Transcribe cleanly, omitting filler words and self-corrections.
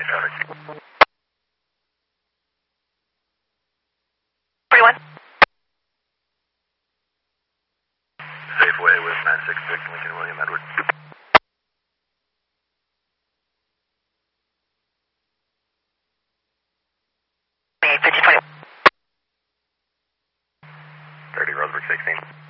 traffic. 41. Safeway with 966 Lincoln William Edward. Hey, 5020. 30 Roseburg 16.